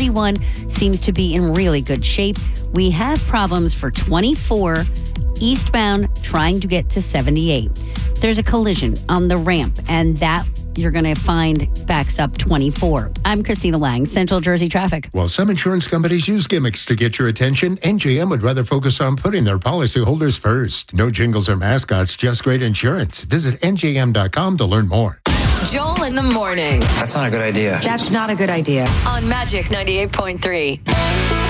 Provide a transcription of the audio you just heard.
41 seems to be in really good shape. We have problems for 24 eastbound trying to get to 78. There's a collision on the ramp, and that you're going to find backs up 24. I'm Christina Lang, Central Jersey Traffic. While some insurance companies use gimmicks to get your attention, NJM would rather focus on putting their policyholders first. No jingles or mascots, just great insurance. Visit njm.com to learn more. Joel in the morning That's not a good idea. That's not a good idea. on Magic 98.3.